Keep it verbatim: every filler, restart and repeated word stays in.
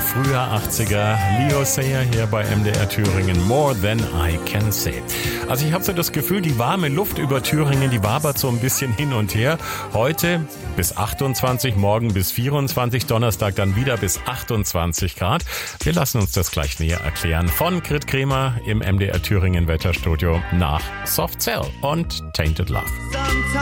früher achtziger. Leo Sayer hier bei M D R Thüringen. More Than I Can Say. Also ich habe so das Gefühl, die warme Luft über Thüringen, die wabert so ein bisschen hin und her. Heute bis achtundzwanzig, morgen bis vierundzwanzig, Donnerstag dann wieder bis achtundzwanzig Grad. Wir lassen uns das gleich näher erklären von Grit Kremer im M D R Thüringen Wetterstudio nach Soft Cell und Tainted Love.